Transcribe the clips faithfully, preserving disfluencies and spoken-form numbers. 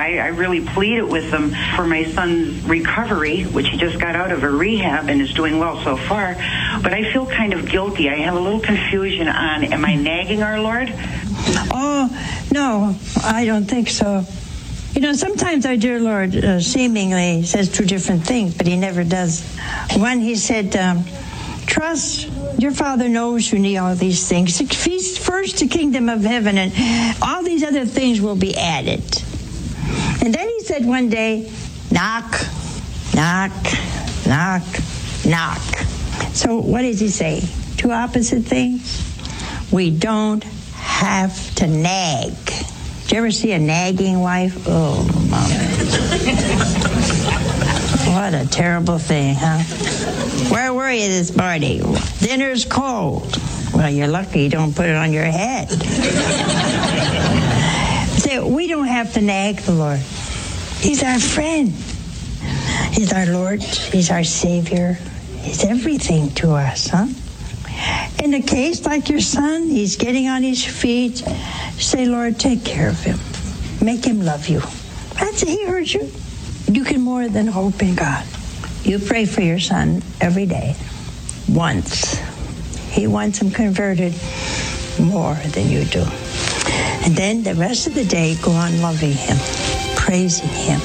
I, I really pleaded with them for my son's recovery, which he just got out of a rehab and is doing well so far. But I feel kind of guilty. I have a little confusion on, am I nagging our Lord? Oh, no, I don't think so. You know, sometimes our dear Lord uh, seemingly says two different things, but he never does. One, he said, um, trust, your Father knows you need all these things. Seek first the kingdom of heaven, and all these other things will be added. And then he said one day, knock, knock, knock, knock. So what does he say? Two opposite things? We don't have to nag. Did you ever see a nagging wife? Oh, Mama. What a terrible thing, huh? Where were you this morning? Dinner's cold. Well, you're lucky you don't put it on your head. So we don't have to nag the Lord. He's our friend. He's our Lord. He's our Savior. He's everything to us, huh? In a case like your son, he's getting on his feet. Say, Lord, take care of him. Make him love you. That's it. He heard you. You can more than hope in God. You pray for your son every day. Once. He wants him converted more than you do. And then the rest of the day, go on loving him, praising him.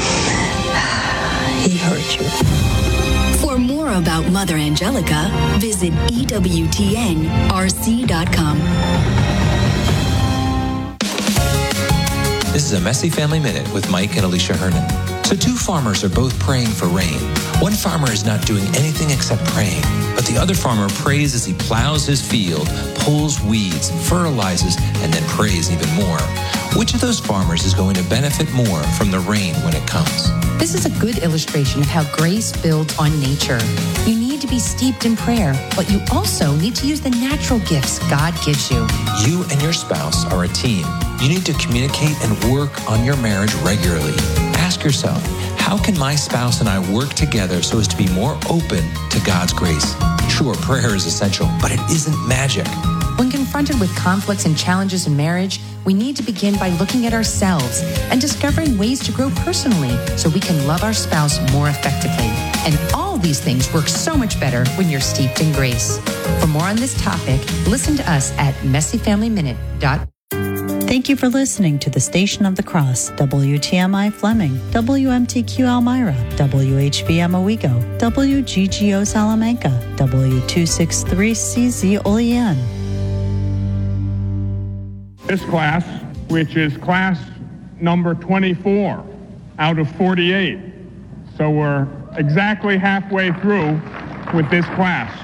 He heard you. For more about Mother Angelica, visit E W T N R C dot com. This is a Messy Family Minute with Mike and Alicia Hernan. So two farmers are both praying for rain. One farmer is not doing anything except praying, but the other farmer prays as he plows his field, pulls weeds, fertilizes, and then prays even more. Which of those farmers is going to benefit more from the rain when it comes? This is a good illustration of how grace builds on nature. You need to be steeped in prayer, but you also need to use the natural gifts God gives you. You and your spouse are a team. You need to communicate and work on your marriage regularly. Ask yourself, how can my spouse and I work together so as to be more open to God's grace? Sure, prayer is essential, but it isn't magic. When confronted with conflicts and challenges in marriage, we need to begin by looking at ourselves and discovering ways to grow personally so we can love our spouse more effectively. And all these things work so much better when you're steeped in grace. For more on this topic, listen to us at messy family minute dot org. Thank you for listening to the Station of the Cross, W T M I Fleming, W M T Q Elmira, W H B M Owego, W G G O Salamanca, W two sixty-three C Z Olean. This class, which is class number twenty-four out of forty-eight. So we're exactly halfway through with this class.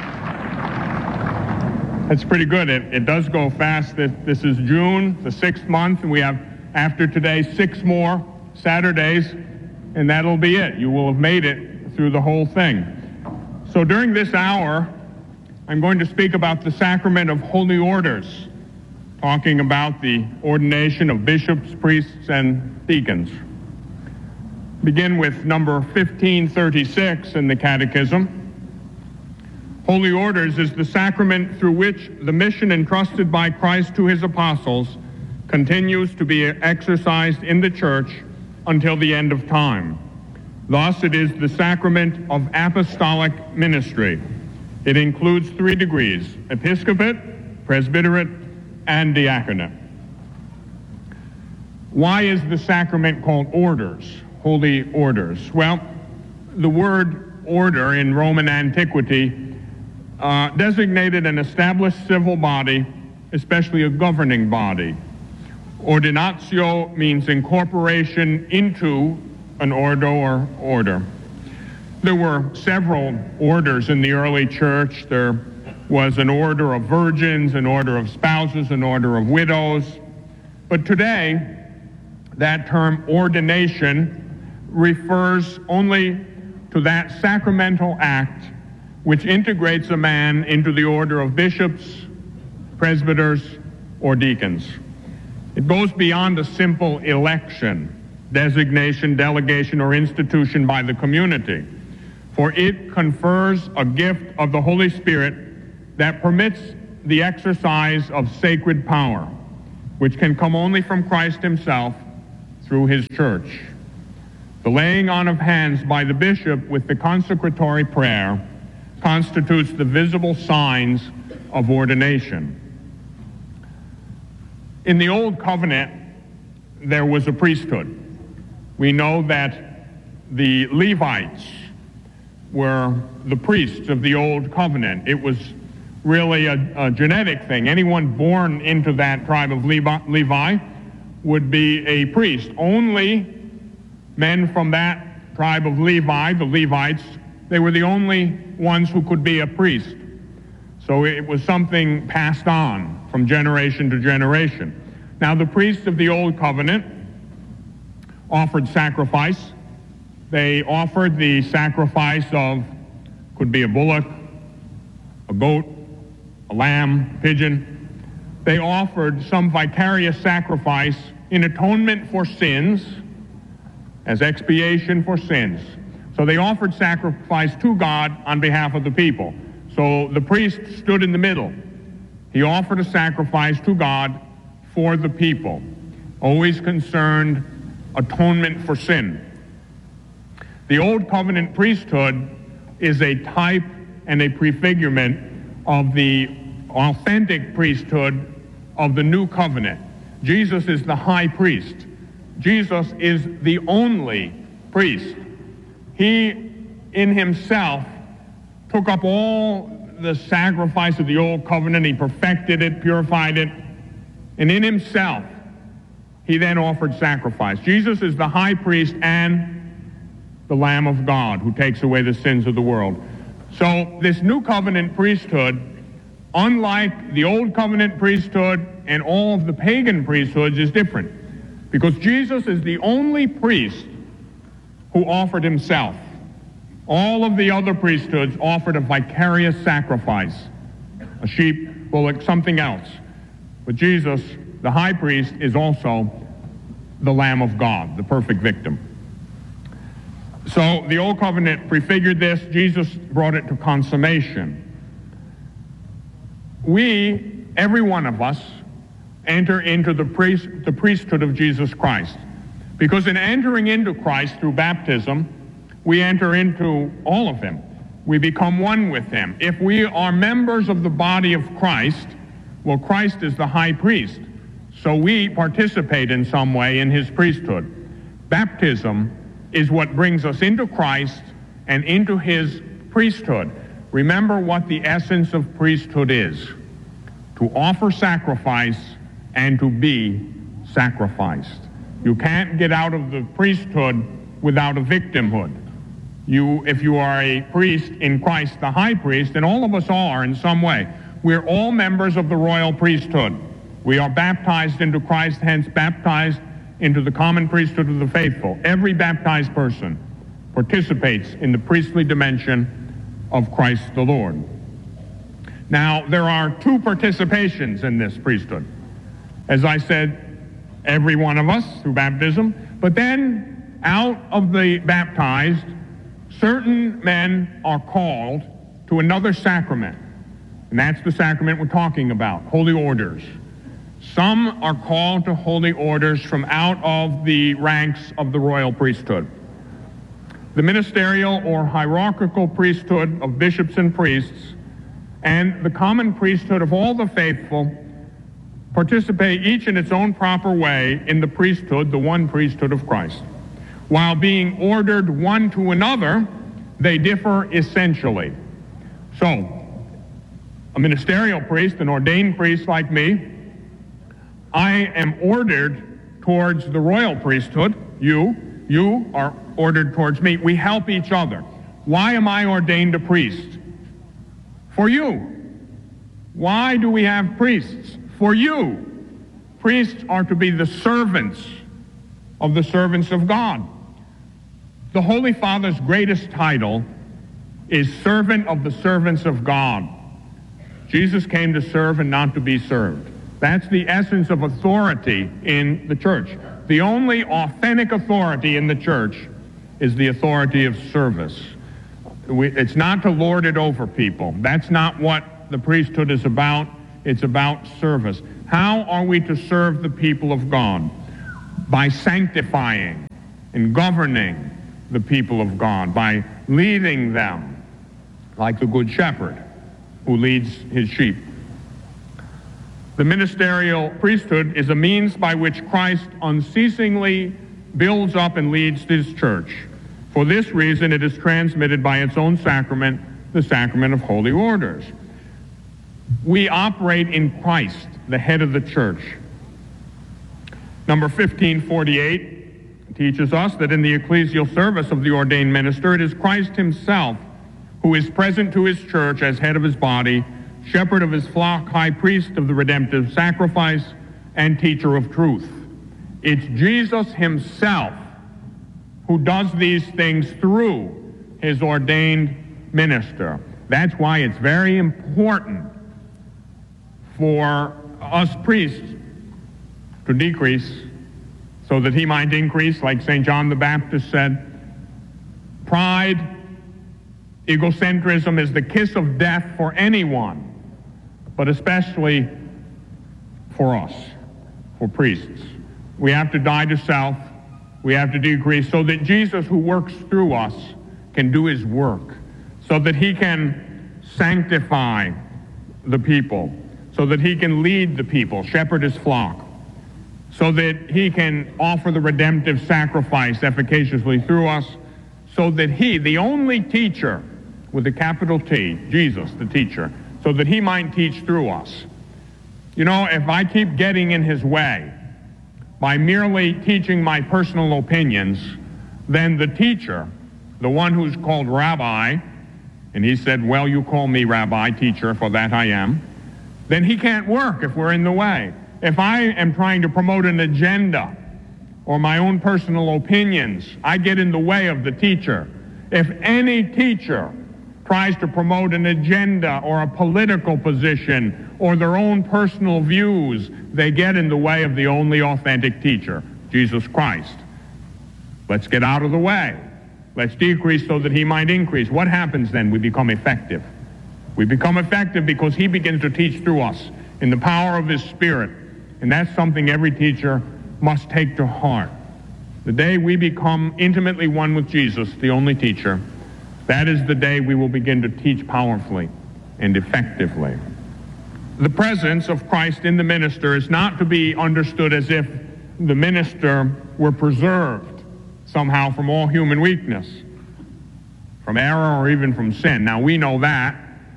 That's pretty good. It, it does go fast. This, this is June, the sixth month, and we have, after today, six more Saturdays, and that'll be it. You will have made it through the whole thing. So during this hour, I'm going to speak about the sacrament of holy orders, talking about the ordination of bishops, priests, and deacons. Begin with number fifteen thirty-six in the Catechism. Holy orders is the sacrament through which the mission entrusted by Christ to his apostles continues to be exercised in the church until the end of time. Thus, it is the sacrament of apostolic ministry. It includes three degrees: episcopate, presbyterate, and diaconate. Why is the sacrament called orders, holy orders? Well, the word order in Roman antiquity uh, designated an established civil body, especially a governing body. Ordinatio means incorporation into an ordo or order. There were several orders in the early church. There was an order of virgins, an order of spouses, an order of widows. But today, that term ordination refers only to that sacramental act which integrates a man into the order of bishops, presbyters, or deacons. It goes beyond a simple election, designation, delegation, or institution by the community, for it confers a gift of the Holy Spirit that permits the exercise of sacred power, which can come only from Christ himself through his church. The laying on of hands by the bishop with the consecratory prayer constitutes the visible signs of ordination. In the Old Covenant, there was a priesthood. We know that the Levites were the priests of the Old Covenant. It was really a, a genetic thing. Anyone born into that tribe of Levi, Levi would be a priest. Only men from that tribe of Levi, the Levites, they were the only ones who could be a priest. So it was something passed on from generation to generation. Now, the priests of the Old Covenant offered sacrifice. They offered the sacrifice of, could be a bullock, a goat, a lamb, a pigeon. They offered some vicarious sacrifice in atonement for sins, as expiation for sins. So they offered sacrifice to God on behalf of the people. So the priest stood in the middle. He offered a sacrifice to God for the people, always concerned atonement for sin. The Old Covenant priesthood is a type and a prefigurement of the authentic priesthood of the New Covenant. Jesus is the high priest. Jesus is the only priest. He, in himself, took up all the sacrifice of the Old Covenant. He perfected it, purified it, and in himself, he then offered sacrifice. Jesus is the high priest and the Lamb of God who takes away the sins of the world. So this New Covenant priesthood, unlike the Old Covenant priesthood and all of the pagan priesthoods, is different, because Jesus is the only priest who offered himself. All of the other priesthoods offered a vicarious sacrifice, a sheep, bullock, something else. But Jesus, the high priest, is also the Lamb of God, the perfect victim. So the Old Covenant prefigured this. Jesus brought it to consummation. We, every one of us, enter into the priest, the priesthood of Jesus Christ. Because in entering into Christ through baptism, we enter into all of him. We become one with him. If we are members of the body of Christ, well, Christ is the high priest. So we participate in some way in his priesthood. Baptism is what brings us into Christ and into his priesthood. Remember what the essence of priesthood is: to offer sacrifice and to be sacrificed. You can't get out of the priesthood without a victimhood. You, if you are a priest in Christ, the high priest, and all of us are in some way, we're all members of the royal priesthood. We are baptized into Christ, hence baptized into the common priesthood of the faithful. Every baptized person participates in the priestly dimension of Christ the Lord. Now, there are two participations in this priesthood. As I said, every one of us through baptism, but then out of the baptized, certain men are called to another sacrament, and that's the sacrament we're talking about, holy orders. Some are called to holy orders from out of the ranks of the royal priesthood. The ministerial or hierarchical priesthood of bishops and priests and the common priesthood of all the faithful participate each in its own proper way in the priesthood, the one priesthood of Christ. While being ordered one to another, they differ essentially. So, a ministerial priest, an ordained priest like me, I am ordered towards the royal priesthood. You, you are ordered towards me. We help each other. Why am I ordained a priest? For you. Why do we have priests? For you. Priests are to be the servants of the servants of God. The Holy Father's greatest title is servant of the servants of God. Jesus came to serve and not to be served. That's the essence of authority in the church. The only authentic authority in the church is the authority of service. We, it's not to lord it over people. That's not what the priesthood is about. It's about service. How are we to serve the people of God? by sanctifying and governing the people of God, by leading them like the Good Shepherd who leads his sheep. The ministerial priesthood is a means by which Christ unceasingly builds up and leads his church. For this reason, it is transmitted by its own sacrament, the sacrament of holy orders. We operate in Christ, the head of the church. Number fifteen forty-eight teaches us that in the ecclesial service of the ordained minister, it is Christ himself who is present to his church as head of his body, shepherd of his flock, high priest of the redemptive sacrifice, and teacher of truth. It's Jesus himself who does these things through his ordained minister. That's why it's very important for us priests to decrease so that he might increase, like Saint John the Baptist said. Pride, egocentrism is the kiss of death for anyone, but especially for us, for priests. We have to die to self. We have to decrease so that Jesus, who works through us, can do his work, so that he can sanctify the people, so that he can lead the people, shepherd his flock, so that he can offer the redemptive sacrifice efficaciously through us, so that he, the only teacher, with a capital T, Jesus, the teacher, so that he might teach through us. You know, if I keep getting in his way by merely teaching my personal opinions, then the teacher, the one who's called rabbi, and he said, well, you call me rabbi, teacher, for that I am, then he can't work if we're in the way. If I am trying to promote an agenda or my own personal opinions, I get in the way of the teacher. If any teacher tries to promote an agenda or a political position or their own personal views, they get in the way of the only authentic teacher, Jesus Christ. Let's get out of the way. Let's decrease so that he might increase. What happens then? We become effective. We become effective because he begins to teach through us in the power of his Spirit. And that's something every teacher must take to heart. The day we become intimately one with Jesus, the only teacher, that is the day we will begin to teach powerfully and effectively. The presence of Christ in the minister is not to be understood as if the minister were preserved somehow from all human weakness, from error or even from sin. Now, we know that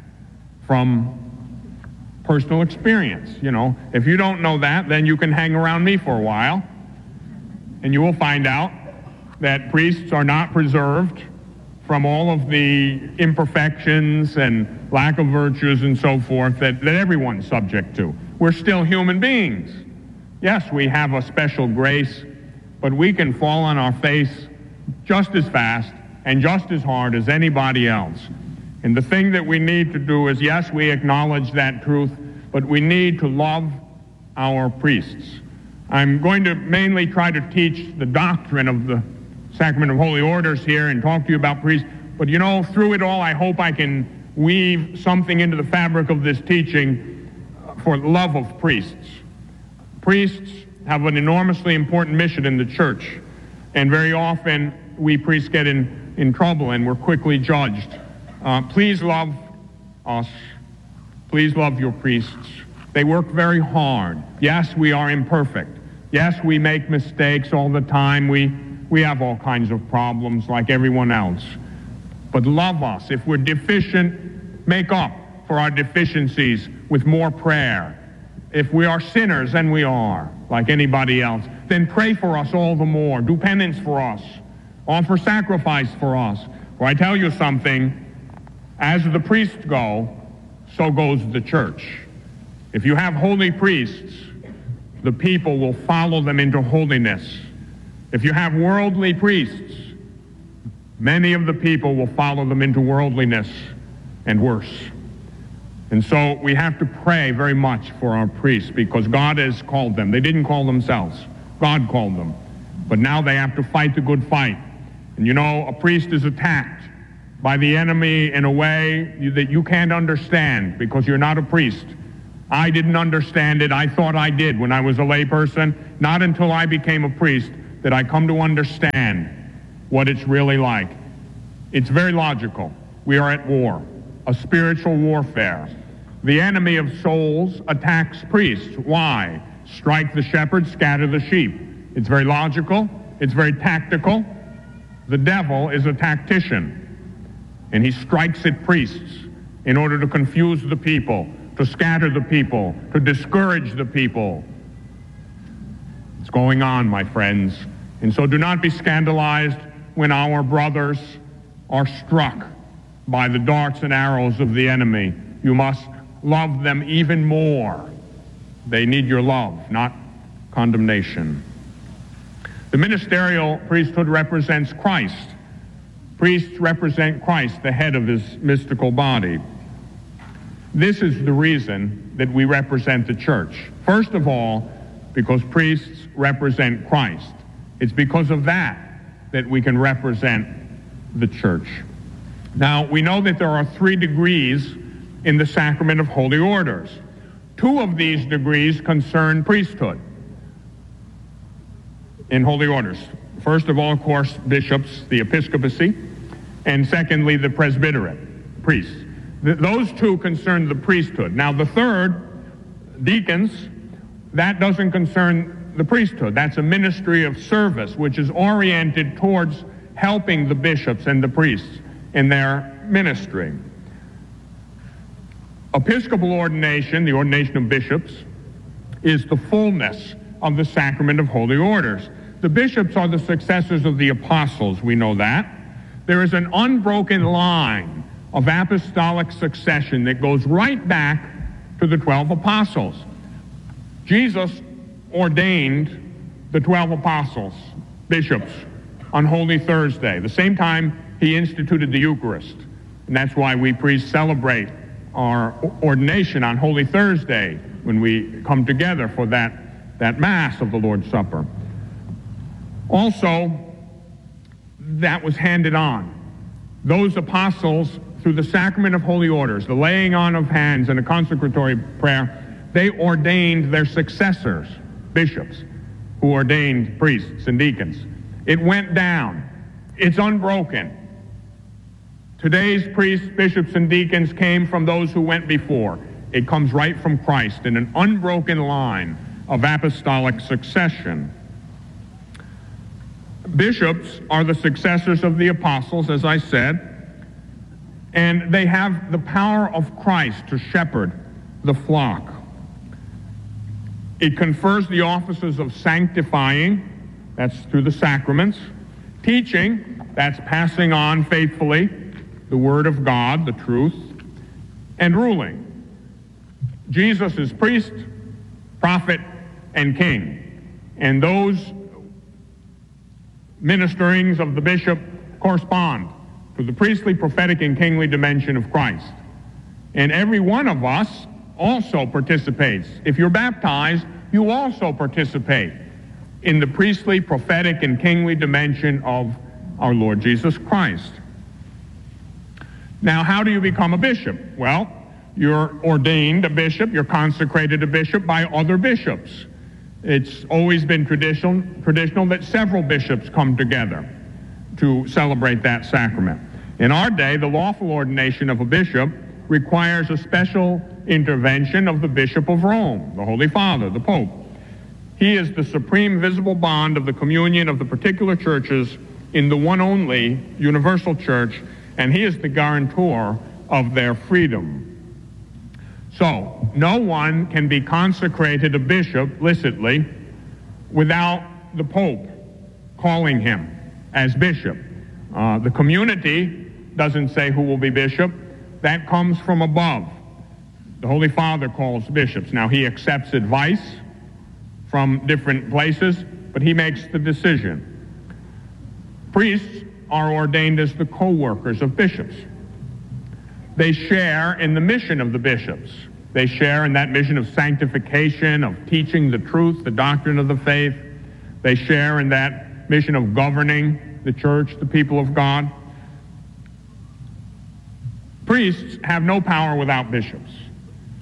from personal experience. You know, if you don't know that, then you can hang around me for a while, and you will find out that priests are not preserved from all of the imperfections and lack of virtues and so forth that, that everyone's subject to. We're still human beings. Yes, we have a special grace, but we can fall on our face just as fast and just as hard as anybody else. And the thing that we need to do is, yes, we acknowledge that truth, but we need to love our priests. I'm going to mainly try to teach the doctrine of the Sacrament of Holy Orders here and talk to you about priests, but you know, through it all, I hope I can weave something into the fabric of this teaching for love of priests. Priests have an enormously important mission in the church, and very often we priests get in, in trouble and we're quickly judged. Uh, please love us. Please love your priests. They work very hard. Yes, we are imperfect. Yes, we make mistakes all the time. We We have all kinds of problems like everyone else. But love us. If we're deficient, make up for our deficiencies with more prayer. If we are sinners, and we are, like anybody else, then pray for us all the more. Do penance for us. Offer sacrifice for us. For I tell you something, as the priests go, so goes the church. If you have holy priests, the people will follow them into holiness. If you have worldly priests, many of the people will follow them into worldliness and worse. And so we have to pray very much for our priests because God has called them. They didn't call themselves. God called them. But now they have to fight the good fight. And you know, a priest is attacked by the enemy in a way that you can't understand because you're not a priest. I didn't understand it. I thought I did when I was a layperson. Not until I became a priest did I come to understand what it's really like. It's very logical. We are at war, a spiritual warfare. The enemy of souls attacks priests. Why? Strike the shepherd, scatter the sheep. It's very logical. It's very tactical. The devil is a tactician, and he strikes at priests in order to confuse the people, to scatter the people, to discourage the people. It's going on, my friends. And so do not be scandalized when our brothers are struck by the darts and arrows of the enemy. You must love them even more. They need your love, not condemnation. The ministerial priesthood represents Christ. Priests represent Christ, the head of his mystical body. This is the reason that we represent the church. First of all, because priests represent Christ. It's because of that that we can represent the church. Now, we know that there are three degrees in the sacrament of holy orders. Two of these degrees concern priesthood in holy orders. First of all, of course, bishops, the episcopacy, and secondly, the presbyterate, priests. Th- those two concern the priesthood. Now, the third, deacons, that doesn't concern the priesthood. That's a ministry of service, which is oriented towards helping the bishops and the priests in their ministry. Episcopal ordination, the ordination of bishops, is the fullness of the sacrament of holy orders. The bishops are the successors of the apostles, we know that. There is an unbroken line of apostolic succession that goes right back to the twelve apostles. Jesus ordained the twelve apostles, bishops, on Holy Thursday, the same time he instituted the Eucharist. And that's why we priests celebrate our ordination on Holy Thursday when we come together for that, that Mass of the Lord's Supper. Also, that was handed on. Those apostles, through the sacrament of holy orders, the laying on of hands and a consecratory prayer, they ordained their successors, bishops, who ordained priests and deacons. It went down. It's unbroken. Today's priests, bishops, and deacons came from those who went before. It comes right from Christ in an unbroken line of apostolic succession. Bishops are the successors of the apostles, as I said, and they have the power of Christ to shepherd the flock. It confers the offices of sanctifying, that's through the sacraments, teaching, that's passing on faithfully the Word of God, the truth, and ruling. Jesus is priest, prophet, and king. And those ministerings of the bishop correspond to the priestly, prophetic, and kingly dimension of Christ. And every one of us also participates. If you're baptized, you also participate in the priestly, prophetic, and kingly dimension of our Lord Jesus Christ. Now, how do you become a bishop? Well, you're ordained a bishop, you're consecrated a bishop by other bishops. It's always been traditional, traditional that several bishops come together to celebrate that sacrament. In our day, the lawful ordination of a bishop requires a special intervention of the Bishop of Rome, the Holy Father, the Pope. He is the supreme visible bond of the communion of the particular churches in the one only universal church, and he is the guarantor of their freedom. So, no one can be consecrated a bishop licitly without the Pope calling him as bishop. Uh, the community doesn't say who will be bishop. That comes from above. The Holy Father calls bishops. Now, he accepts advice from different places, but he makes the decision. Priests are ordained as the co-workers of bishops. They share in the mission of the bishops. They share in that mission of sanctification, of teaching the truth, the doctrine of the faith. They share in that mission of governing the church, the people of God. Priests have no power without bishops.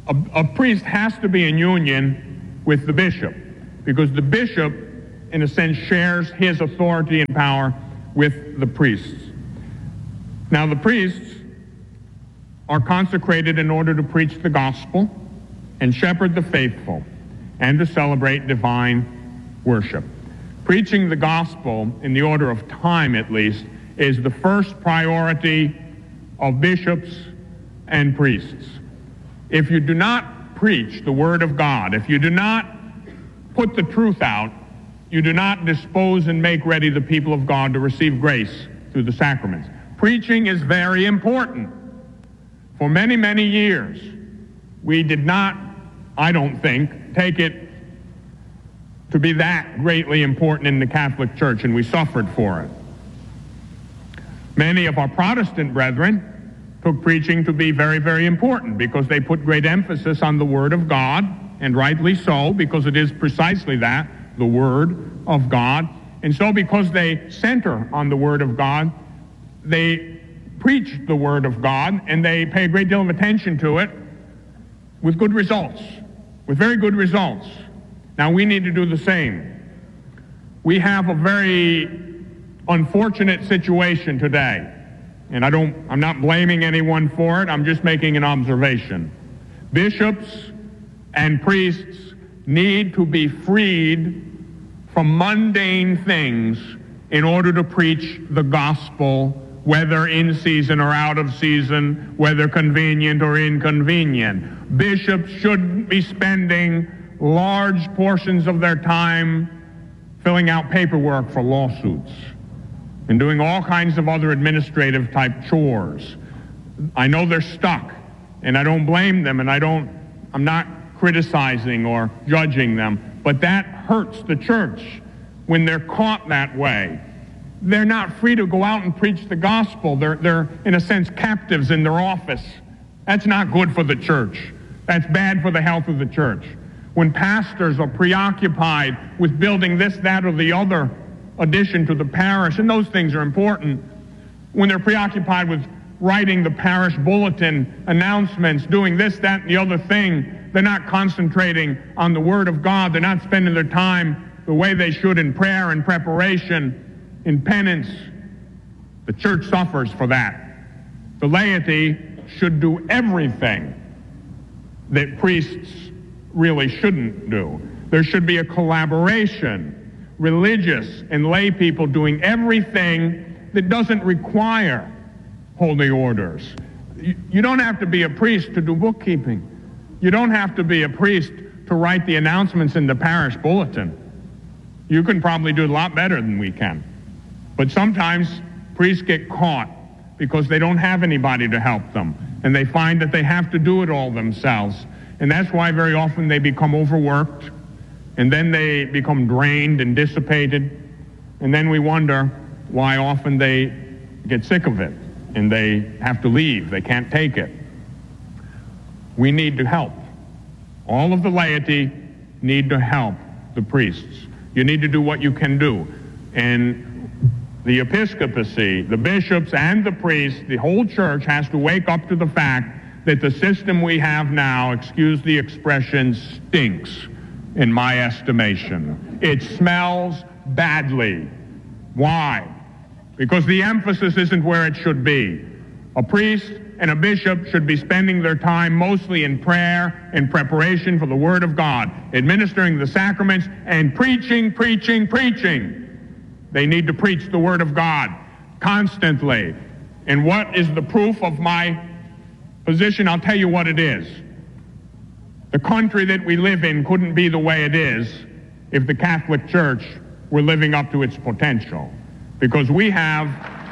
A, a priest has to be in union with the bishop, because the bishop, in a sense, shares his authority and power with the priests. Now, the priests are consecrated in order to preach the gospel and shepherd the faithful and to celebrate divine worship. Preaching the gospel, in the order of time at least, is the first priority of bishops and priests. If you do not preach the word of God, if you do not put the truth out, you do not dispose and make ready the people of God to receive grace through the sacraments. Preaching is very important. For many, many years, we did not, I don't think, take it to be that greatly important in the Catholic Church, and we suffered for it. Many of our Protestant brethren took preaching to be very, very important because they put great emphasis on the Word of God, and rightly so, because it is precisely that, the Word of God. And so because they center on the Word of God, they preach the Word of God, and they pay a great deal of attention to it with good results, with very good results. Now, we need to do the same. We have a very unfortunate situation today, and I don't, I'm not blaming anyone for it, I'm just making an observation. Bishops and priests need to be freed from mundane things in order to preach the gospel, whether in season or out of season, whether convenient or inconvenient. Bishops shouldn't be spending large portions of their time filling out paperwork for lawsuits and doing all kinds of other administrative type chores. I know they're stuck, and I don't blame them, and I don't, I'm not criticizing or judging them, but that hurts the church when they're caught that way. They're not free to go out and preach the gospel. They're, they're, in a sense, captives in their office. That's not good for the church. That's bad for the health of the church. When pastors are preoccupied with building this, that, or the other addition to the parish, and those things are important, when they're preoccupied with writing the parish bulletin announcements, doing this, that, and the other thing, they're not concentrating on the Word of God. They're not spending their time the way they should in prayer and preparation, in penance. The church suffers for that. The laity should do everything that priests really shouldn't do. There should be a collaboration, religious and lay people doing everything that doesn't require holy orders. You, you don't have to be a priest to do bookkeeping. You don't have to be a priest to write the announcements in the parish bulletin. You can probably do it a lot better than we can. But sometimes priests get caught because they don't have anybody to help them, and they find that they have to do it all themselves. And that's why very often they become overworked, and then they become drained and dissipated, and then we wonder why often they get sick of it, and they have to leave. They can't take it. We need to help. All of the laity need to help the priests. You need to do what you can do. And the episcopacy, the bishops and the priests, the whole church has to wake up to the fact that the system we have now, excuse the expression, stinks, in my estimation. It smells badly. Why? Because the emphasis isn't where it should be. A priest and a bishop should be spending their time mostly in prayer and preparation for the Word of God, administering the sacraments, and preaching, preaching, preaching. They need to preach the Word of God constantly. And what is the proof of my position? I'll tell you what it is. The country that we live in couldn't be the way it is if the Catholic Church were living up to its potential. Because we have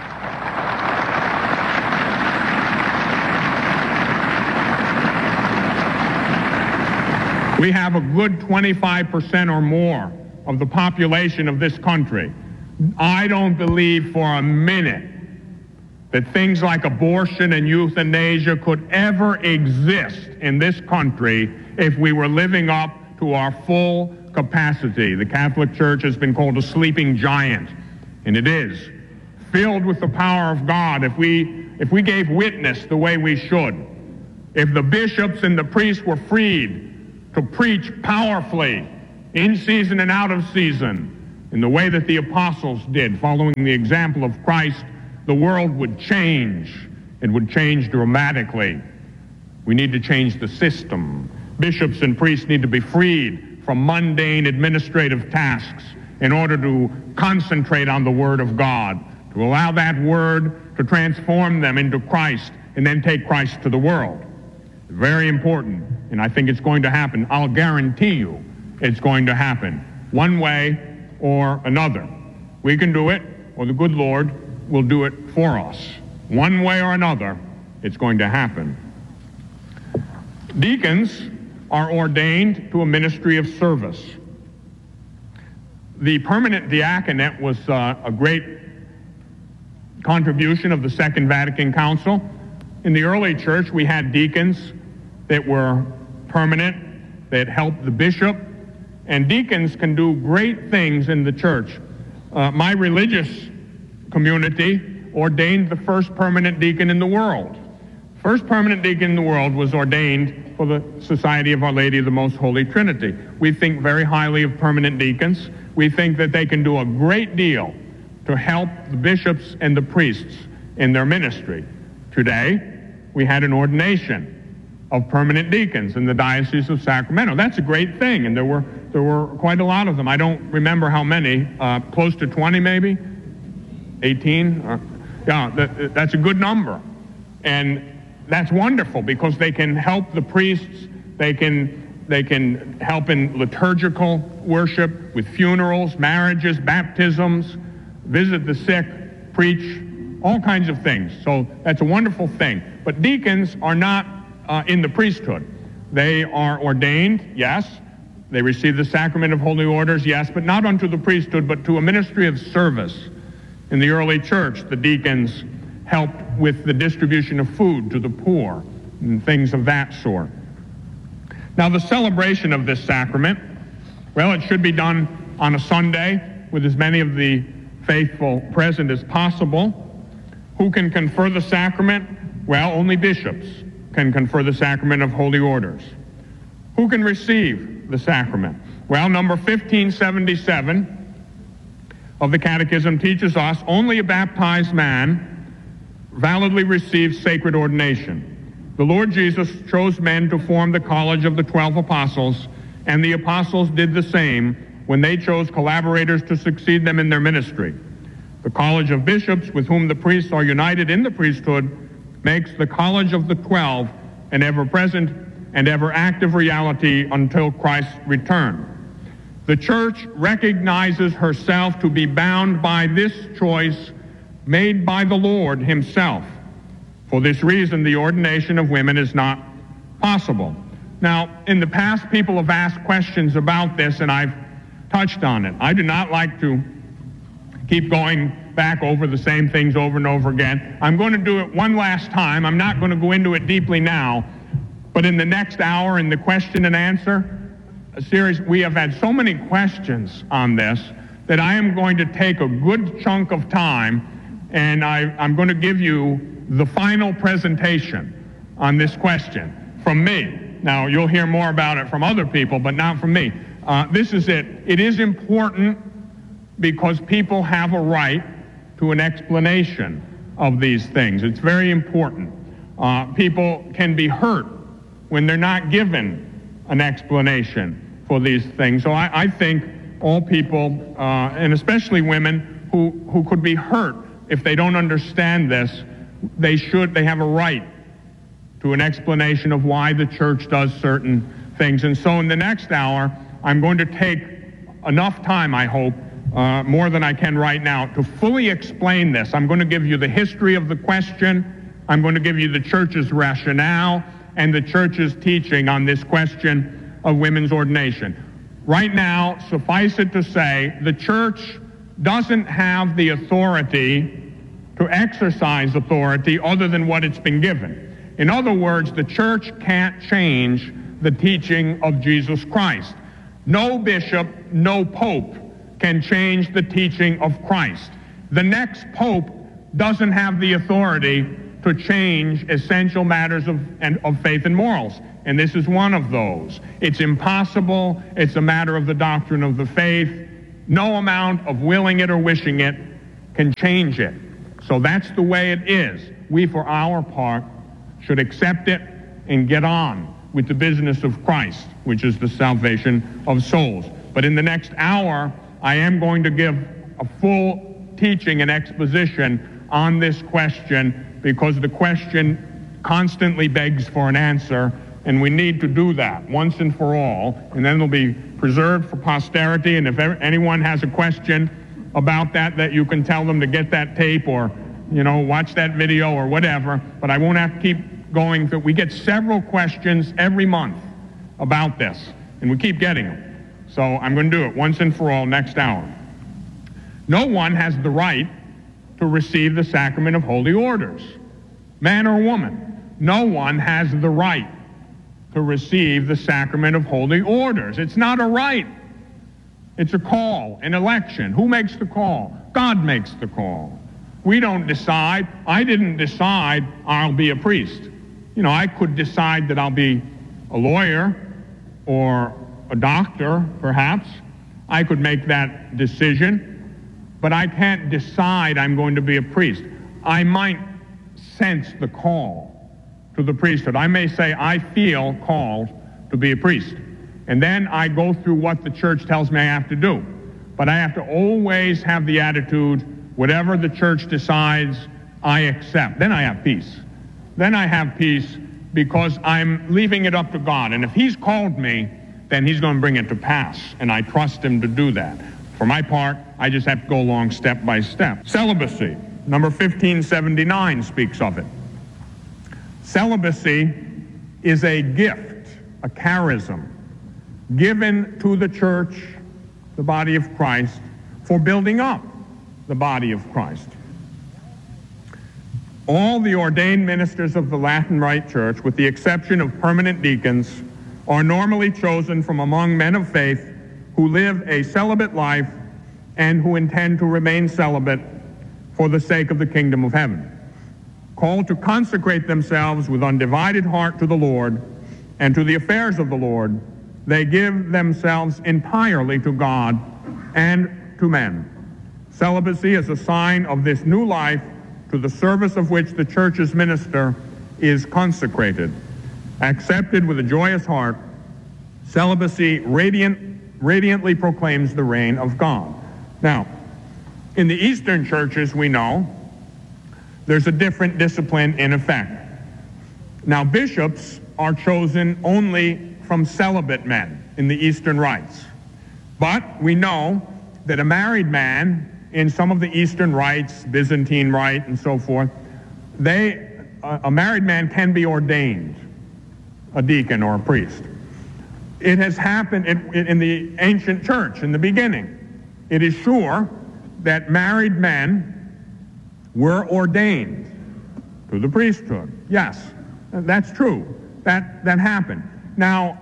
we have a good twenty-five percent or more of the population of this country. I don't believe for a minute that things like abortion and euthanasia could ever exist in this country if we were living up to our full capacity. The Catholic Church has been called a sleeping giant, and it is, filled with the power of God. If we, if we gave witness the way we should, if the bishops and the priests were freed to preach powerfully, in season and out of season, in the way that the apostles did, following the example of Christ, the world would change. It would change dramatically. We need to change the system. Bishops and priests need to be freed from mundane administrative tasks in order to concentrate on the Word of God, to allow that Word to transform them into Christ and then take Christ to the world. Very important, and I think it's going to happen. I'll guarantee you it's going to happen, one way or another. We can do it, or the good Lord will do it for us. One way or another, it's going to happen. Deacons are ordained to a ministry of service. The permanent diaconate was uh, a great contribution of the Second Vatican Council. In the early church, we had deacons that were permanent, that helped the bishop, and deacons can do great things in the church. Uh, my religious community ordained the first permanent deacon in the world. First permanent deacon in the world was ordained for the Society of Our Lady of the Most Holy Trinity. We think very highly of permanent deacons. We think that they can do a great deal to help the bishops and the priests in their ministry. Today, we had an ordination of permanent deacons in the Diocese of Sacramento. That's a great thing, and there were there were quite a lot of them. I don't remember how many, uh, close to twenty maybe, eighteen. Uh, yeah, that, that's a good number, and that's wonderful because they can help the priests. They can they can help in liturgical worship, with funerals, marriages, baptisms, visit the sick, preach, all kinds of things. So that's a wonderful thing. But deacons are not uh, in the priesthood. They are ordained, yes. They receive the sacrament of holy orders, yes, but not unto the priesthood, but to a ministry of service. In the early church, the deacons helped with the distribution of food to the poor and things of that sort. Now, the celebration of this sacrament, well, it should be done on a Sunday with as many of the faithful present as possible. Who can confer the sacrament? Well, only bishops can confer the sacrament of holy orders. Who can receive the sacrament? Well, number fifteen seventy-seven of the Catechism teaches us only a baptized man validly receives sacred ordination. The Lord Jesus chose men to form the college of the twelve apostles, and the apostles did the same when they chose collaborators to succeed them in their ministry. The College of Bishops, with whom the priests are united in the priesthood, makes the College of the Twelve an ever-present and ever-active reality until Christ's return. The Church recognizes herself to be bound by this choice made by the Lord himself. For this reason, the ordination of women is not possible. Now, in the past, people have asked questions about this, and I've touched on it. I do not like to keep going back over the same things over and over again. I'm going to do it one last time. I'm not going to go into it deeply now, but in the next hour in the question and answer series, we have had so many questions on this that I am going to take a good chunk of time, and I, I'm going to give you the final presentation on this question from me. Now, you'll hear more about it from other people, but not from me. Uh, this is it. It is important because people have a right to an explanation of these things. It's very important. Uh, people can be hurt when they're not given an explanation for these things. So I, I think all people, uh, and especially women who, who could be hurt if they don't understand this, they should, they have a right to an explanation of why the church does certain things. And so in the next hour, I'm going to take enough time, I hope, uh, more than I can right now, to fully explain this. I'm going to give you the history of the question. I'm going to give you the church's rationale and the church's teaching on this question of women's ordination. Right now, suffice it to say, the church doesn't have the authority to exercise authority other than what it's been given. In other words, the church can't change the teaching of Jesus Christ. No bishop, no pope can change the teaching of Christ. The next pope doesn't have the authority to change essential matters of, and, of faith and morals. And this is one of those. It's impossible. It's a matter of the doctrine of the faith. No amount of willing it or wishing it can change it. So that's the way it is. We, for our part, should accept it and get on with the business of Christ, which is the salvation of souls. But in the next hour, I am going to give a full teaching and exposition on this question, because the question constantly begs for an answer, and we need to do that once and for all, and then it'll be preserved for posterity. And if ever, anyone has a question about that, that you can tell them to get that tape or, you know, watch that video or whatever, but I won't have to keep going through. We get several questions every month about this, and we keep getting them. So I'm going to do it once and for all next hour. No one has the right to receive the sacrament of holy orders, man or woman. No one has the right to receive the sacrament of holy orders. It's not a right. It's a call, an election. Who makes the call? God makes the call. We don't decide. I didn't decide I'll be a priest. You know, I could decide that I'll be a lawyer or a doctor, perhaps. I could make that decision. But I can't decide I'm going to be a priest. I might sense the call to the priesthood. I may say, I feel called to be a priest. And then I go through what the church tells me I have to do. But I have to always have the attitude, whatever the church decides, I accept. Then I have peace. Then I have peace because I'm leaving it up to God. And if he's called me, then he's going to bring it to pass. And I trust him to do that. For my part, I just have to go along step by step. Celibacy, number fifteen seventy-nine speaks of it. Celibacy is a gift, a charism, given to the church, the body of Christ, for building up the body of Christ. All the ordained ministers of the Latin Rite Church, with the exception of permanent deacons, are normally chosen from among men of faith who live a celibate life and who intend to remain celibate for the sake of the kingdom of heaven. Called to consecrate themselves with undivided heart to the Lord and to the affairs of the Lord, they give themselves entirely to God and to men. Celibacy is a sign of this new life to the service of which the church's minister is consecrated. Accepted with a joyous heart, celibacy radiant radiantly proclaims the reign of God. Now, in the Eastern churches, we know there's a different discipline in effect. Now, bishops are chosen only from celibate men in the Eastern rites. But we know that a married man in some of the Eastern rites, Byzantine rite and so forth, they, a married man can be ordained a deacon or a priest. It has happened in, in the ancient church in the beginning. It is sure that married men were ordained to the priesthood. Yes, that's true. That, that happened. Now,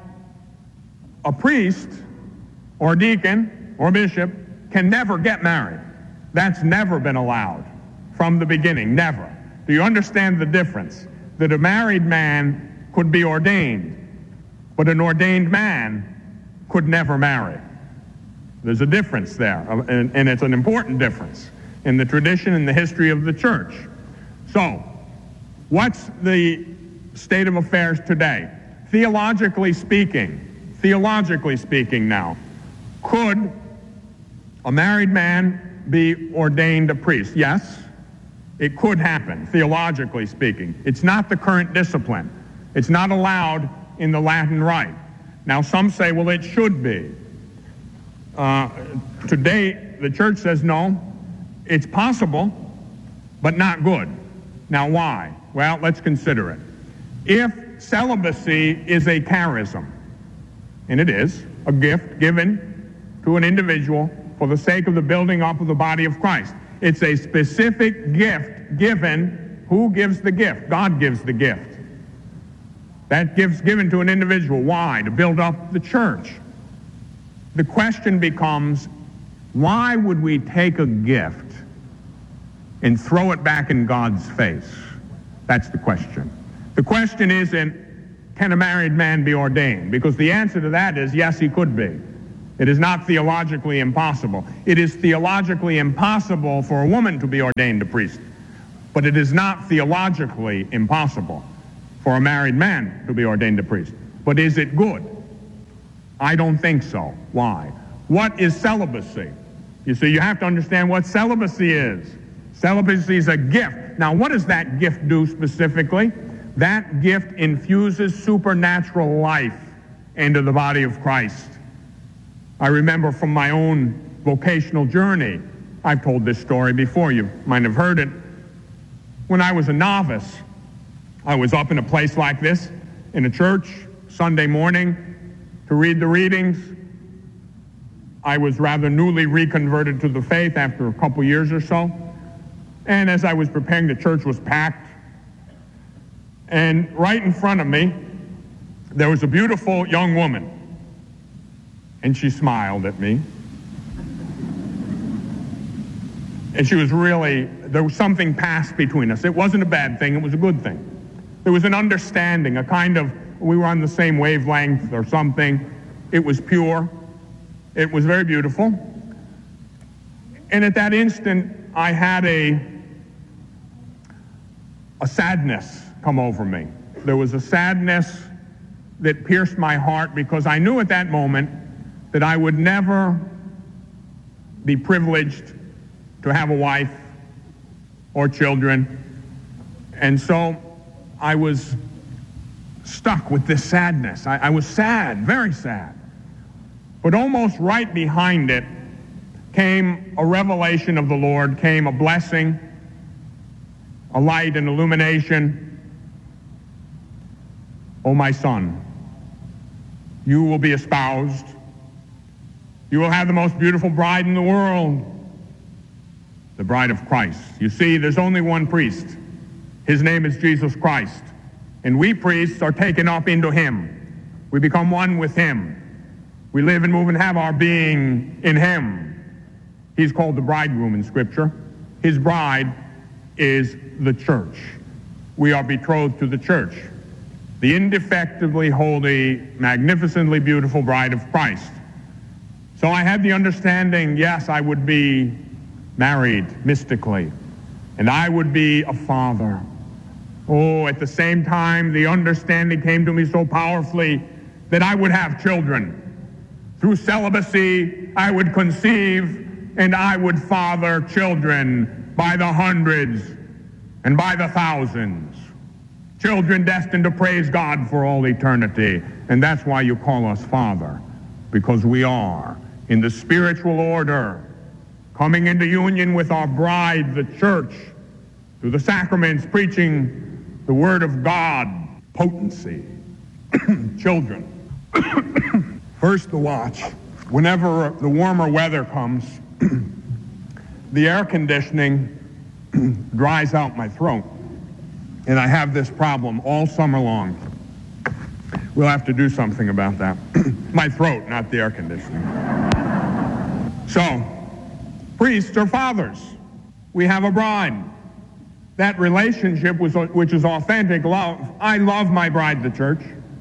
a priest or deacon or bishop can never get married. That's never been allowed from the beginning, never. Do you understand the difference? That a married man could be ordained, but an ordained man could never marry. There's a difference there, and, and it's an important difference in the tradition and the history of the church. So, what's the state of affairs today? Theologically speaking, theologically speaking now, could a married man be ordained a priest? Yes, it could happen, theologically speaking. It's not the current discipline. It's not allowed in the Latin Rite. Now, some say, well, it should be. Uh, today, the church says, no, it's possible, but not good. Now, why? Well, let's consider it. If celibacy is a charism, and it is, a gift given to an individual for the sake of the building up of the body of Christ, it's a specific gift given. Who gives the gift? God gives the gift. That gift's given to an individual. Why? To build up the church. The question becomes, why would we take a gift and throw it back in God's face? That's the question. The question isn't, can a married man be ordained? Because the answer to that is, yes, he could be. It is not theologically impossible. It is theologically impossible for a woman to be ordained a priest. But it is not theologically impossible for a married man to be ordained a priest. But is it good? I don't think so. Why? What is celibacy? You see, you have to understand what celibacy is. Celibacy is a gift. Now, what does that gift do specifically? That gift infuses supernatural life into the body of Christ. I remember from my own vocational journey, I've told this story before, you might have heard it. When I was a novice, I was up in a place like this, in a church, Sunday morning, to read the readings. I was rather newly reconverted to the faith after a couple years or so. And as I was preparing, the church was packed. And right in front of me, there was a beautiful young woman. And she smiled at me. And she was really, there was something passed between us. It wasn't a bad thing, it was a good thing. There was an understanding, a kind of, we were on the same wavelength or something. It was pure. It was very beautiful. And at that instant, I had a, a sadness come over me. There was a sadness that pierced my heart because I knew at that moment that I would never be privileged to have a wife or children. And so I was stuck with this sadness. I, I was sad, very sad. But almost right behind it came a revelation of the Lord, came a blessing, a light, an illumination. Oh, my son, you will be espoused. You will have the most beautiful bride in the world, the bride of Christ. You see, there's only one priest. His name is Jesus Christ. And we priests are taken up into him. We become one with him. We live and move and have our being in him. He's called the bridegroom in Scripture. His bride is the church. We are betrothed to the church, the indefectibly holy, magnificently beautiful bride of Christ. So I had the understanding, yes, I would be married mystically, and I would be a father. Oh, at the same time, the understanding came to me so powerfully that I would have children. Through celibacy, I would conceive and I would father children by the hundreds and by the thousands. Children destined to praise God for all eternity. And that's why you call us Father, because we are in the spiritual order, coming into union with our bride, the church, through the sacraments, preaching the word of God, potency. Children. First, the watch. Whenever the warmer weather comes, the air conditioning dries out my throat. And I have this problem all summer long. We'll have to do something about that. My throat, not the air conditioning. So, priests are fathers. We have a bride. That relationship, was, which is authentic love, I love my bride, the church.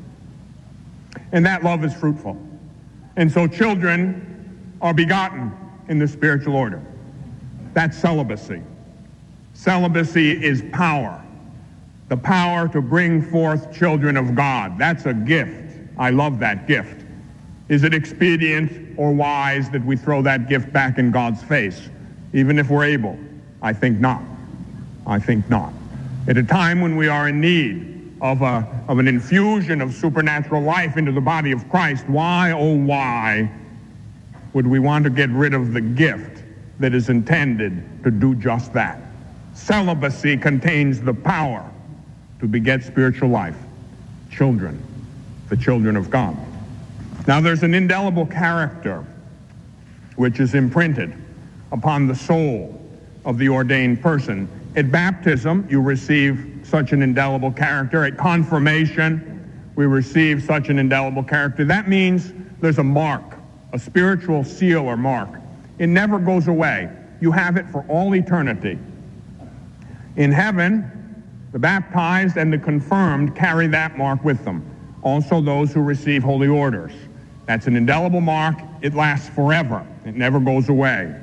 And that love is fruitful. And so children are begotten in the spiritual order. That's celibacy. Celibacy is power. The power to bring forth children of God. That's a gift. I love that gift. Is it expedient or wise that we throw that gift back in God's face, even if we're able? I think not. I think not. At a time when we are in need of a of an infusion of supernatural life into the body of Christ, why, oh why, would we want to get rid of the gift that is intended to do just that? Celibacy contains the power to beget spiritual life. Children, the children of God. Now there's an indelible character which is imprinted upon the soul of the ordained person. At baptism, you receive such an indelible character. At confirmation, we receive such an indelible character. That means there's a mark, a spiritual seal or mark. It never goes away. You have it for all eternity. In heaven, The baptized and the confirmed carry that mark with them. Also those who receive holy orders. That's an indelible mark. It lasts forever. It never goes away.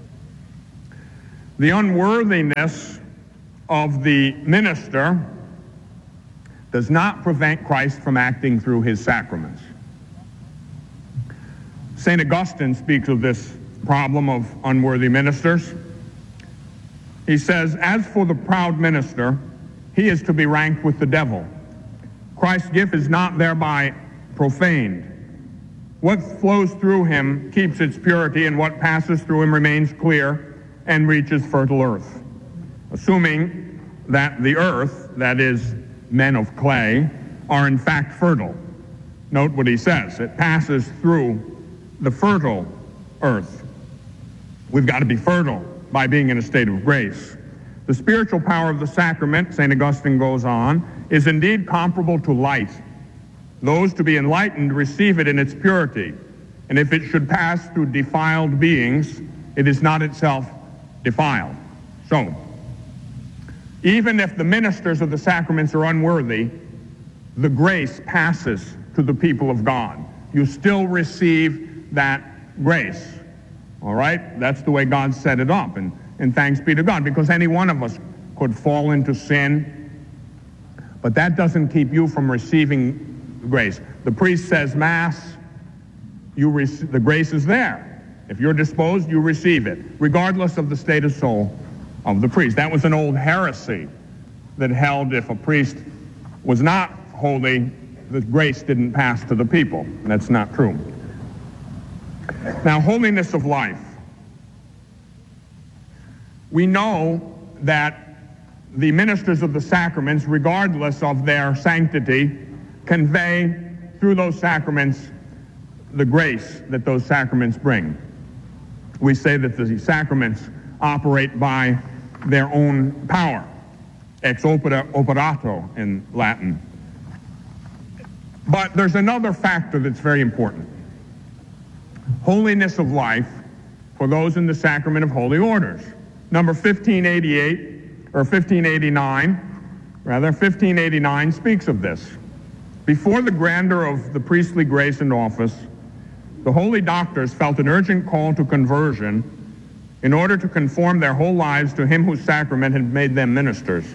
The unworthiness of the minister does not prevent Christ from acting through his sacraments. Saint Augustine speaks of this problem of unworthy ministers. He says, as for the proud minister, he is to be ranked with the devil. Christ's gift is not thereby profaned. What flows through him keeps its purity, and what passes through him remains clear and reaches fertile earth. Assuming that the earth, that is, men of clay, are in fact fertile. Note what he says. It passes through the fertile earth. We've got to be fertile by being in a state of grace. The spiritual power of the sacrament, Saint Augustine goes on, is indeed comparable to light. Those to be enlightened receive it in its purity, and if it should pass through defiled beings, it is not itself defiled. So, even if the ministers of the sacraments are unworthy, the grace passes to the people of God. You still receive that grace. All right? That's the way God set it up. And, and thanks be to God, because any one of us could fall into sin. But that doesn't keep you from receiving grace. The priest says Mass, you rec- the grace is there. If you're disposed, you receive it, regardless of the state of soul of the priest. That was an old heresy that held if a priest was not holy, the grace didn't pass to the people. That's not true. Now, holiness of life. We know that the ministers of the sacraments, regardless of their sanctity, convey through those sacraments the grace that those sacraments bring. We say that the sacraments operate by their own power, ex opera, operato in Latin. But there's another factor that's very important. Holiness of life for those in the sacrament of holy orders. Number fifteen eighty-eight, or fifteen eighty-nine, rather, fifteen eighty-nine speaks of this. Before the grandeur of the priestly grace and office, the holy doctors felt an urgent call to conversion in order to conform their whole lives to him whose sacrament had made them ministers.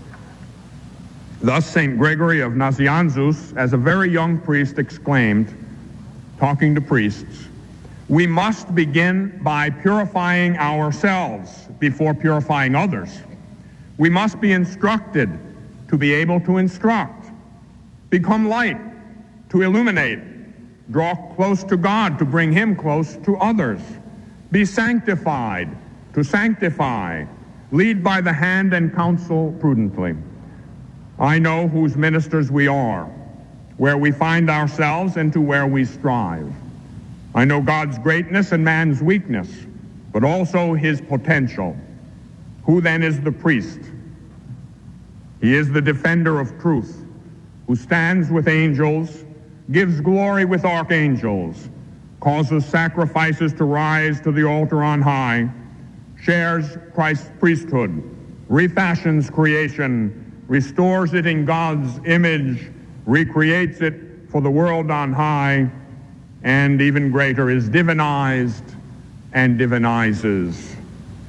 Thus, Saint Gregory of Nazianzus, as a very young priest, exclaimed, talking to priests, "We must begin by purifying ourselves before purifying others. We must be instructed to be able to instruct, become light to illuminate, draw close to God to bring him close to others, be sanctified to sanctify, lead by the hand and counsel prudently. I know whose ministers we are, where we find ourselves and to where we strive. I know God's greatness and man's weakness, but also his potential. Who then is the priest? He is the defender of truth, who stands with angels, gives glory with archangels, causes sacrifices to rise to the altar on high, shares Christ's priesthood, refashions creation, restores it in God's image, recreates it for the world on high, and even greater is divinized and divinizes."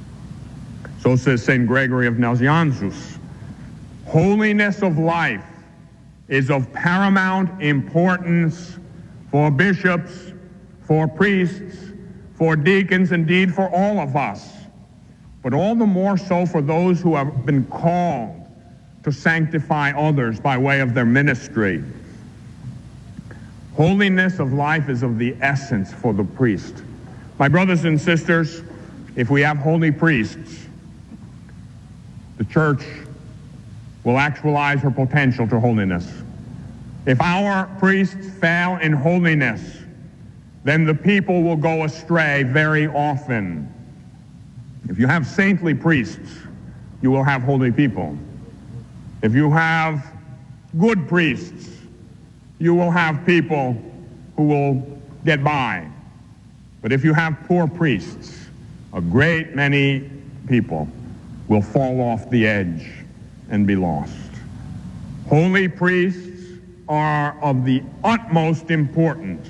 So says Saint Gregory of Nazianzus. Holiness of life is of paramount importance for bishops, for priests, for deacons, indeed for all of us, but all the more so for those who have been called to sanctify others by way of their ministry. Holiness of life is of the essence for the priest. My brothers and sisters, if we have holy priests, the church will actualize her potential to holiness. If our priests fail in holiness, then the people will go astray very often. If you have saintly priests, you will have holy people. If you have good priests, you will have people who will get by. But if you have poor priests, a great many people will fall off the edge and be lost. Holy priests are of the utmost importance.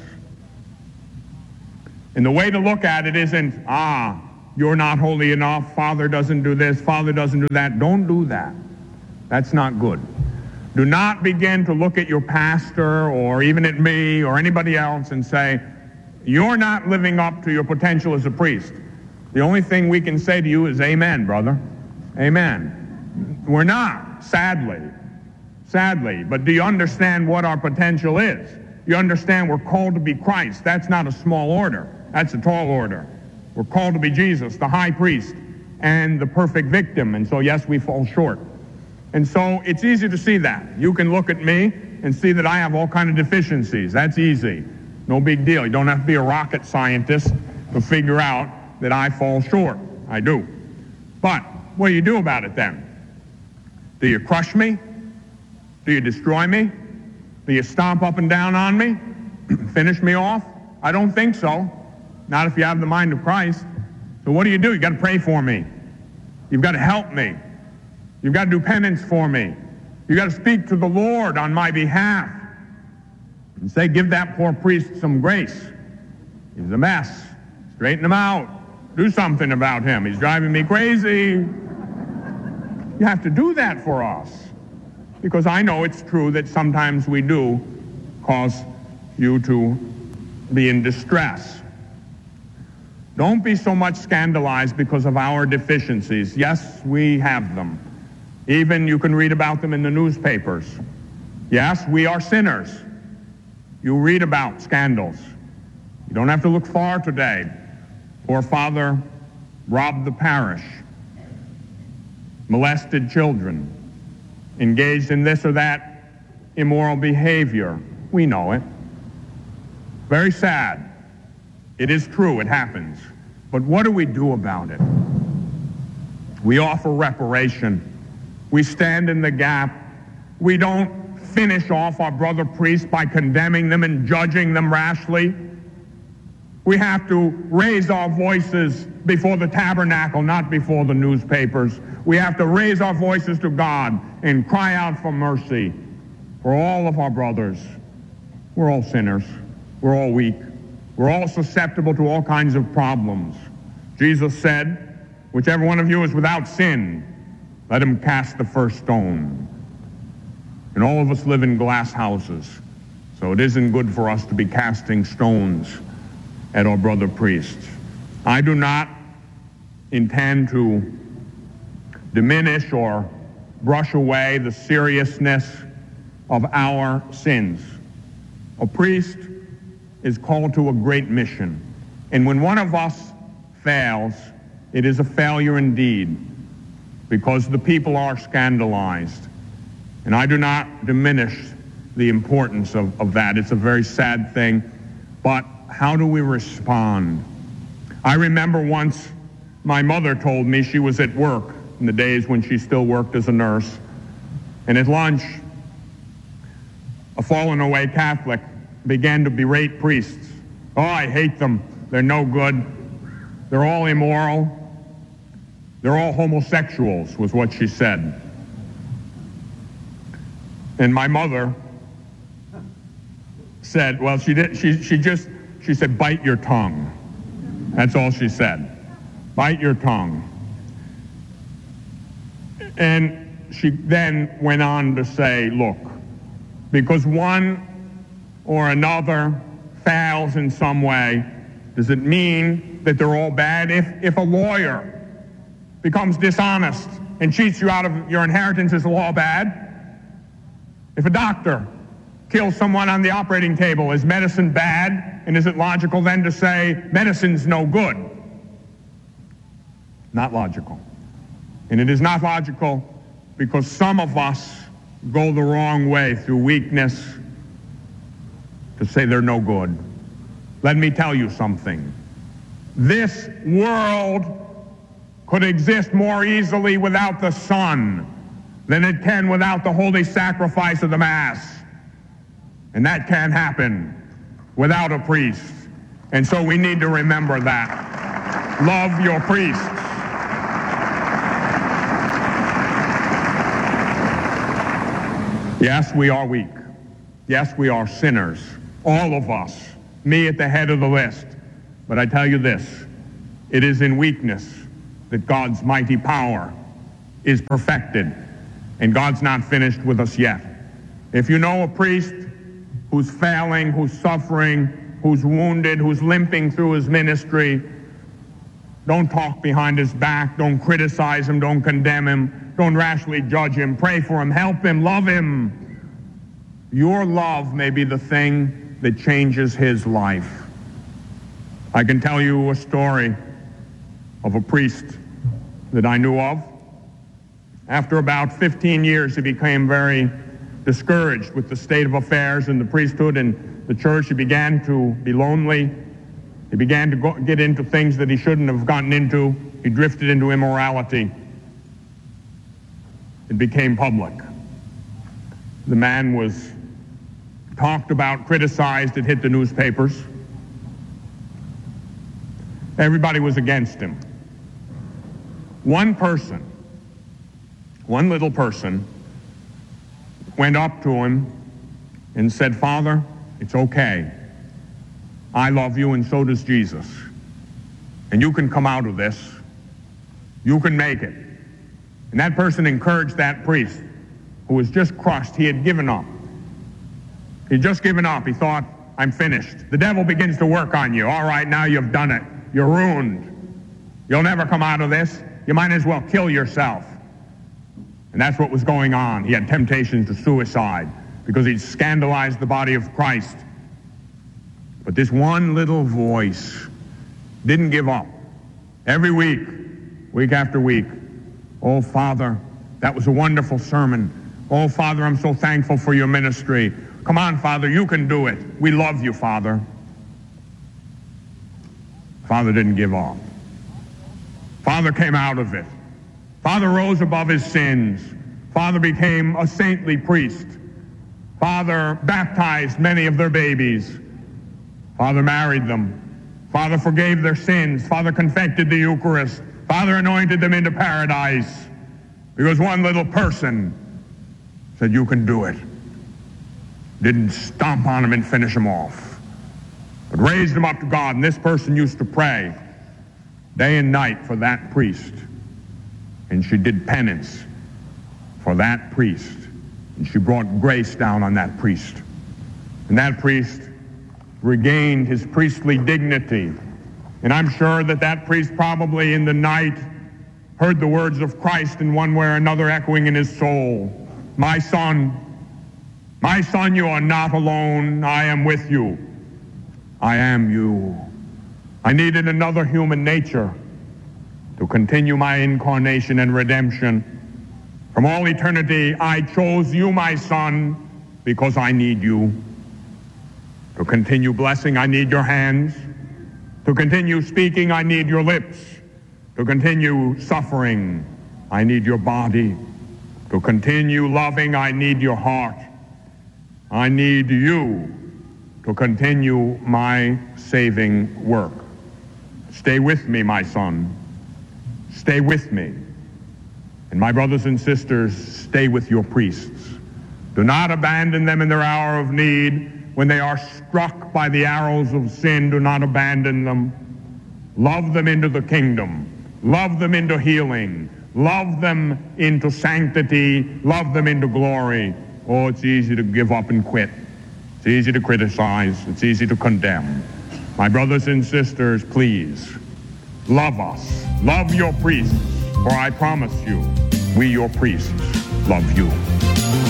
And the way to look at it isn't, ah, you're not holy enough, Father doesn't do this, Father doesn't do that. Don't do that. That's not good. Do not begin to look at your pastor or even at me or anybody else and say, you're not living up to your potential as a priest. The only thing we can say to you is amen, brother. Amen. We're not, sadly. Sadly. But do you understand what our potential is? You understand we're called to be Christ. That's not a small order. That's a tall order. We're called to be Jesus, the high priest, and the perfect victim. And so, yes, we fall short. And so it's easy to see that. You can look at me and see that I have all kinds of deficiencies. That's easy. No big deal. You don't have to be a rocket scientist to figure out that I fall short. I do. But what do you do about it then? Do you crush me? Do you destroy me? Do you stomp up and down on me? Finish me off? I don't think so. Not if you have the mind of Christ. So what do you do? You've got to pray for me. You've got to help me. You've got to do penance for me. You've got to speak to the Lord on my behalf and say, give that poor priest some grace. He's a mess. Straighten him out. Do something about him. He's driving me crazy. You have to do that for us. Because I know it's true that sometimes we do cause you to be in distress. Don't be so much scandalized because of our deficiencies. Yes, we have them. Even you can read about them in the newspapers. Yes, we are sinners. You read about scandals. You don't have to look far today. Poor father robbed the parish, molested children, engaged in this or that immoral behavior. We know it. Very sad. It is true, it happens. But what do we do about it? We offer reparation. We stand in the gap. We don't finish off our brother priests by condemning them and judging them rashly. We have to raise our voices before the tabernacle, not before the newspapers. We have to raise our voices to God and cry out for mercy for all of our brothers. We're all sinners. We're all weak. We're all susceptible to all kinds of problems. Jesus said, whichever one of you is without sin, let him cast the first stone. And all of us live in glass houses, so it isn't good for us to be casting stones at our brother priests. I do not intend to diminish or brush away the seriousness of our sins. A priest is called to a great mission. And when one of us fails, it is a failure indeed, because the people are scandalized. And I do not diminish the importance of, of that. It's a very sad thing. But how do we respond? I remember once my mother told me she was at work in the days when she still worked as a nurse. And at lunch, a fallen away Catholic began to berate priests. Oh, I hate them. They're no good. They're all immoral. They're all homosexuals, was what she said. And my mother said, well, she did, she, she just, she said, bite your tongue. That's all she said. Bite your tongue. And she then went on to say, look, because one or another fails in some way, does it mean that they're all bad? If, if a lawyer becomes dishonest and cheats you out of your inheritance, is the law bad? If a doctor kills someone on the operating table, is medicine bad? And is it logical then to say medicine's no good? Not logical. And it is not logical because some of us go the wrong way through weakness to say they're no good. Let me tell you something. This world could exist more easily without the Son than it can without the holy sacrifice of the Mass. And that can't happen without a priest. And so we need to remember that. Love your priests. Yes, we are weak. Yes, we are sinners. All of us. Me at the head of the list. But I tell you this, it is in weakness that God's mighty power is perfected. And God's not finished with us yet. If you know a priest who's failing, who's suffering, who's wounded, who's limping through his ministry, don't talk behind his back. Don't criticize him. Don't condemn him. Don't rashly judge him. Pray for him. Help him. Love him. Your love may be the thing that changes his life. I can tell you a story of a priest that I knew of. After about fifteen years, he became very discouraged with the state of affairs in the priesthood and the church. He began to be lonely. He began to go, get into things that he shouldn't have gotten into. He drifted into immorality. It became public. The man was talked about, criticized. It hit the newspapers. Everybody was against him. One person, one little person, went up to him and said, "Father, it's okay. I love you and so does Jesus. And you can come out of this. You can make it." And that person encouraged that priest who was just crushed. He had given up. He'd just given up. He thought, "I'm finished." The devil begins to work on you. All right, now you've done it. You're ruined. You'll never come out of this. You might as well kill yourself. And that's what was going on. He had temptations to suicide because he'd scandalized the body of Christ. But this one little voice didn't give up. Every week, week after week, "Oh, Father, that was a wonderful sermon. Oh, Father, I'm so thankful for your ministry. Come on, Father, you can do it. We love you, Father." Father didn't give up. Father came out of it. Father rose above his sins. Father became a saintly priest. Father baptized many of their babies. Father married them. Father forgave their sins. Father confected the Eucharist. Father anointed them into paradise. Because one little person said, "You can do it." Didn't stomp on him and finish him off, but raised him up to God. And this person used to pray day and night for that priest. And she did penance for that priest. And she brought grace down on that priest. And that priest regained his priestly dignity. And I'm sure that that priest probably in the night heard the words of Christ in one way or another echoing in his soul. "My son, my son, you are not alone. I am with you. I am you." I needed another human nature to continue my incarnation and redemption. From all eternity, I chose you, my son, because I need you. To continue blessing, I need your hands. To continue speaking, I need your lips. To continue suffering, I need your body. To continue loving, I need your heart. I need you to continue my saving work. Stay with me, my son. Stay with me. And my brothers and sisters, stay with your priests. Do not abandon them in their hour of need. When they are struck by the arrows of sin, do not abandon them. Love them into the kingdom. Love them into healing. Love them into sanctity. Love them into glory. Oh, it's easy to give up and quit. It's easy to criticize. It's easy to condemn. My brothers and sisters, please, love us. Love your priests, for I promise you, we, your priests, love you.